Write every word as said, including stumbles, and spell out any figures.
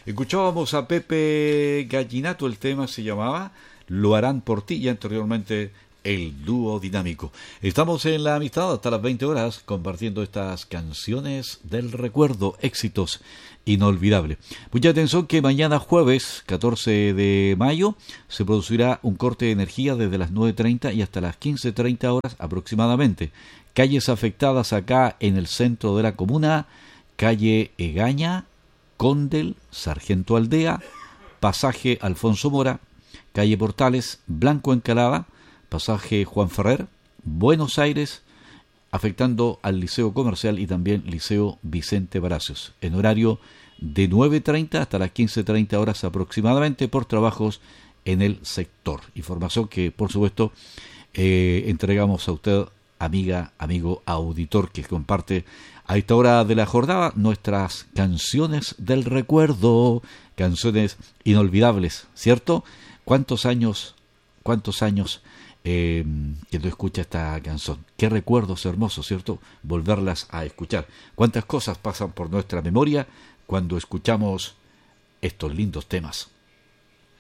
Escuchábamos a Pepe Gallinato, el tema se llamaba Lo harán por ti, y anteriormente el dúo dinámico. Estamos en la amistad hasta las veinte horas compartiendo estas canciones del recuerdo, éxitos inolvidables. Mucha atención que mañana jueves catorce de mayo se producirá un corte de energía desde las nueve treinta y hasta las quince treinta horas aproximadamente. Calles afectadas acá en el centro de la comuna: calle Egaña, Condel, Sargento Aldea, pasaje Alfonso Mora, calle Portales, Blanco Encalada, pasaje Juan Ferrer, Buenos Aires, afectando al Liceo Comercial y también Liceo Vicente Palacios, en horario de nueve treinta hasta las quince treinta horas aproximadamente, por trabajos en el sector. Información que, por supuesto, eh, entregamos a usted, amiga, amigo, auditor, que comparte a esta hora de la jornada nuestras canciones del recuerdo, canciones inolvidables, ¿cierto? ¿Cuántos años, cuántos años eh, que no escucha esta canción? Qué recuerdos hermosos, ¿cierto? Volverlas a escuchar. Cuántas cosas pasan por nuestra memoria cuando escuchamos estos lindos temas.